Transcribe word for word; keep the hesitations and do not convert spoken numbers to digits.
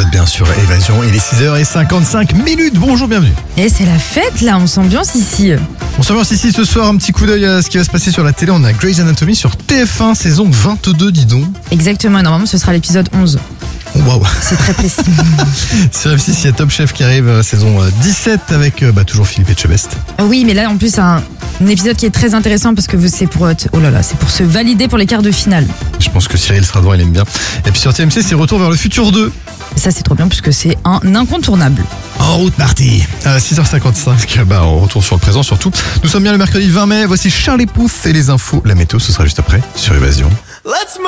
bien sûr, Évasion. Il est six heures cinquante-cinq minutes. Bonjour, bienvenue. Et c'est la fête là, on s'ambiance ici. On s'ambiance ici ce soir, un petit coup d'œil à ce qui va se passer sur la télé. On a Grey's Anatomy sur T F un, saison vingt-deux, dis donc. Exactement, normalement ce sera l'épisode onze. Waouh. C'est très précis. Sur F six, il y a Top Chef qui arrive, euh, saison euh, dix-sept, avec euh, bah, toujours Philippe Etchebest. Oui, mais là en plus c'est un, un épisode qui est très intéressant parce que vous- c'est pour, oh là là, c'est pour se valider pour les quarts de finale. Je pense que Cyril sera devant, il aime bien. Et puis sur T M C, c'est Retour vers le futur deux. Et ça c'est trop bien puisque c'est un incontournable. En route, Marty. À six heures cinquante-cinq, bah, on retourne sur le présent surtout. Nous sommes bien le mercredi vingt mai. Voici Charles Pouf et les infos. La météo, ce sera juste après sur Évasion. Let's move.